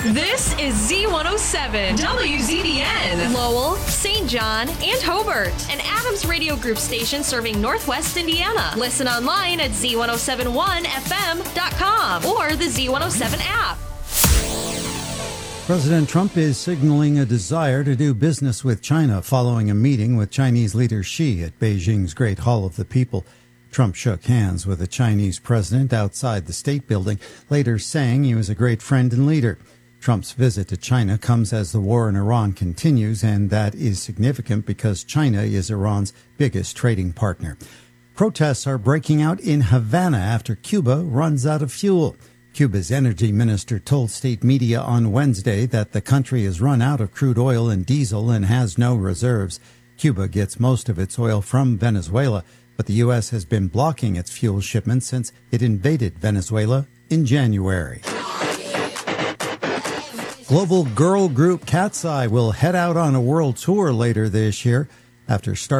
This is Z107, WZBN, Lowell, St. John, and Hobart, an Adams Radio Group station serving Northwest Indiana. Listen online at Z1071FM.com or the Z107 app. President Trump is signaling a desire to do business with China following a meeting with Chinese leader Xi at Beijing's Great Hall of the People. Trump shook hands with the Chinese president outside the State Building, later saying he was a great friend and leader. Trump's visit to China comes as the war in Iran continues, and that is significant because China is Iran's biggest trading partner. Protests are breaking out in Havana after Cuba runs out of fuel. Cuba's energy minister told state media on Wednesday that the country has run out of crude oil and diesel and has no reserves. Cuba gets most of its oil from Venezuela, but the U.S. has been blocking its fuel shipments since it invaded Venezuela in January. Global girl group Cat's Eye will head out on a world tour later this year after starting